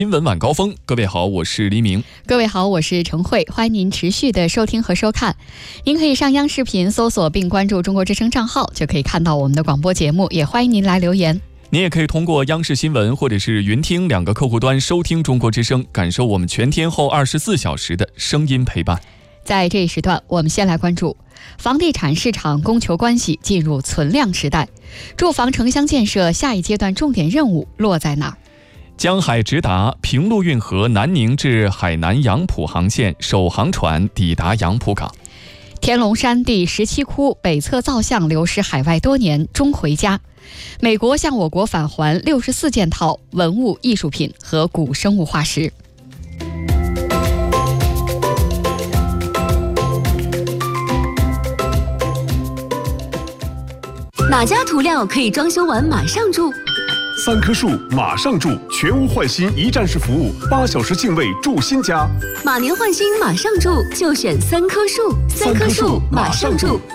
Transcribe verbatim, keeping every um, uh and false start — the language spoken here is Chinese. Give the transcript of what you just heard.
新闻晚高峰，各位好，我是黎明。 各位好，我是程慧，欢迎您持续的收听和收看。您可以上央视频搜索并关注中国之声账号，就可以看到我们的广播节目，也欢迎您来留言。 您也可以通过央视新闻或者是云听两个客户端收听中国之声，感受我们全天候二十四小时的声音陪伴。 在这一时段，我们先来关注房地产市场供求关系进入存量时代，住房城乡建设下一阶段重点任务落在哪儿？ 江海直达，平陆运河南宁至海南杨浦航线首航船抵达杨浦港。 天龙山第十七窟北侧造像流失海外多年，终回家。美国向我国返还六十四件套文物艺术品和古生物化石。 哪家涂料可以装修完马上住？ 三棵树马上住，全屋换新一站式服务，八小时净位住新家。 马年换新马上住，就选三棵树。三棵树马上住。